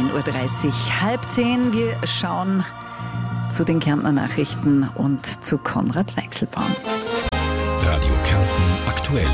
9.30 Uhr, 9:30. Wir schauen zu den Kärntner Nachrichten und zu Konrad Weichselbaum. Radio Kärnten aktuell.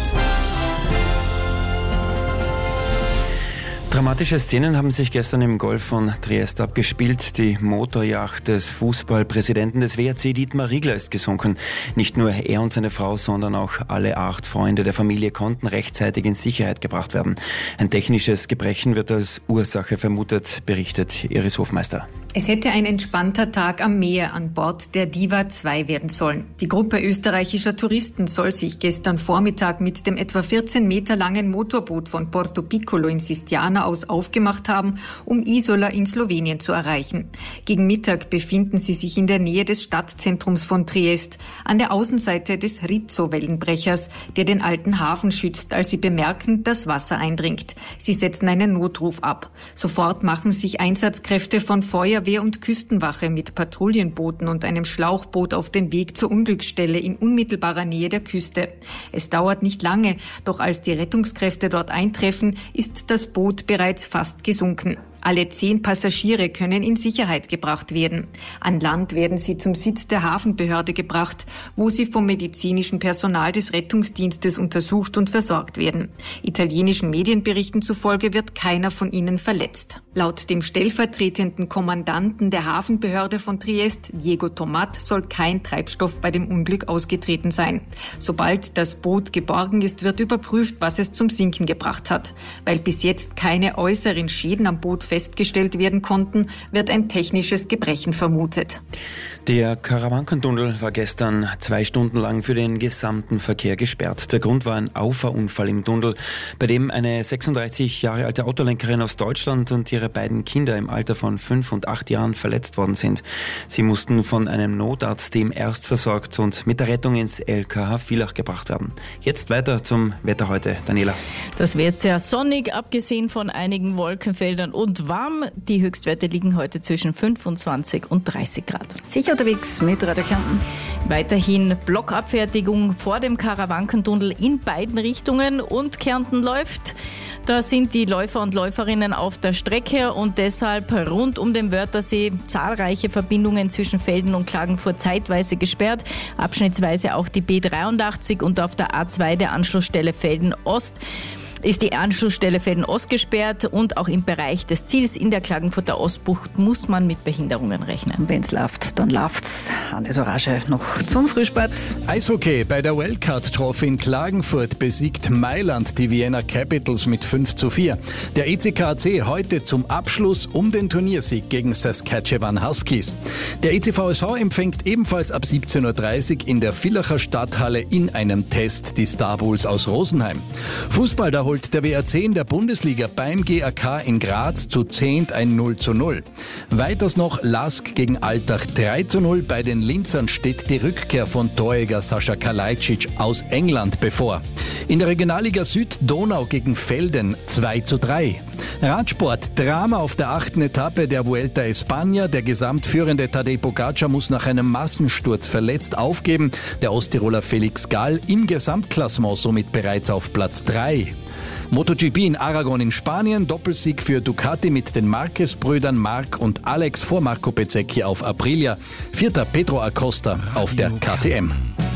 Dramatische Szenen haben sich gestern im Golf von Triest abgespielt. Die Motorjacht des Fußballpräsidenten des WRC, Dietmar Riegler, ist gesunken. Nicht nur er und seine Frau, sondern auch alle 8 Freunde der Familie konnten rechtzeitig in Sicherheit gebracht werden. Ein technisches Gebrechen wird als Ursache vermutet, berichtet Iris Hofmeister. Es hätte ein entspannter Tag am Meer an Bord der Diva 2 werden sollen. Die Gruppe österreichischer Touristen soll sich gestern Vormittag mit dem etwa 14 Meter langen Motorboot von Porto Piccolo in Sistiana aus aufgemacht haben, um Isola in Slowenien zu erreichen. Gegen Mittag befinden sie sich in der Nähe des Stadtzentrums von Triest, an der Außenseite des Rizzo-Wellenbrechers, der den alten Hafen schützt, als sie bemerken, dass Wasser eindringt. Sie setzen einen Notruf ab. Sofort machen sich Einsatzkräfte von Feuerwehr und Küstenwache mit Patrouillenbooten und einem Schlauchboot auf den Weg zur Unglücksstelle in unmittelbarer Nähe der Küste. Es dauert nicht lange, doch als die Rettungskräfte dort eintreffen, ist das Boot bereits fast gesunken. Alle 10 Passagiere können in Sicherheit gebracht werden. An Land werden sie zum Sitz der Hafenbehörde gebracht, wo sie vom medizinischen Personal des Rettungsdienstes untersucht und versorgt werden. Italienischen Medienberichten zufolge wird keiner von ihnen verletzt. Laut dem stellvertretenden Kommandanten der Hafenbehörde von Triest, Diego Tomat, soll kein Treibstoff bei dem Unglück ausgetreten sein. Sobald das Boot geborgen ist, wird überprüft, was es zum Sinken gebracht hat. Weil bis jetzt keine äußeren Schäden am Boot festgestellt werden konnten, wird ein technisches Gebrechen vermutet. Der Karawankentunnel war gestern 2 Stunden lang für den gesamten Verkehr gesperrt. Der Grund war ein Auffahrunfall im Tunnel, bei dem eine 36 Jahre alte Autolenkerin aus Deutschland und ihre beiden Kinder im Alter von 5 und 8 Jahren verletzt worden sind. Sie mussten von einem Notarztteam erst versorgt und mit der Rettung ins LKH Villach gebracht werden. Jetzt weiter zum Wetter heute. Daniela. Das wird sehr sonnig, abgesehen von einigen Wolkenfeldern, und warm. Die Höchstwerte liegen heute zwischen 25 und 30 Grad. Sicher unterwegs mit Radio Kärnten. Weiterhin Blockabfertigung vor dem Karawankentunnel in beiden Richtungen, und Kärnten läuft. Da sind die Läufer und Läuferinnen auf der Strecke und deshalb rund um den Wörthersee zahlreiche Verbindungen zwischen Velden und Klagenfurt zeitweise gesperrt. Abschnittsweise auch die B83 und auf der A2 der Anschlussstelle Velden Ost ist die Anschlussstelle Velden Ost gesperrt, und auch im Bereich des Ziels in der Klagenfurter Ostbucht muss man mit Behinderungen rechnen. Wenn es läuft, dann läuft's. Hannes Orage noch zum Frühsport. Eishockey bei der Wildcard Trophy in Klagenfurt besiegt Mailand die Vienna Capitals mit 5:4. Der ECKAC heute zum Abschluss um den Turniersieg gegen Saskatchewan Huskies. Der ECVSV empfängt ebenfalls ab 17:30 Uhr in der Villacher Stadthalle in einem Test die Star Bulls aus Rosenheim. Fußball, da holt der WRC in der Bundesliga beim GAK in Graz zu 10 ein 0:0. Weiters noch Lask gegen Altach 3:0. Bei den Linzern steht die Rückkehr von Torjäger Sascha Kalajdzic aus England bevor. In der Regionalliga Süd Donau gegen Velden 2:3. Radsport, Drama auf der 8. Etappe der Vuelta a España. Der gesamtführende Tadej Pogačar muss nach einem Massensturz verletzt aufgeben. Der Osttiroler Felix Gall im Gesamtklassement somit bereits auf Platz 3. MotoGP in Aragon in Spanien, Doppelsieg für Ducati mit den Marquez-Brüdern Marc und Alex vor Marco Bezzecchi auf Aprilia. 4. Pedro Acosta auf der KTM.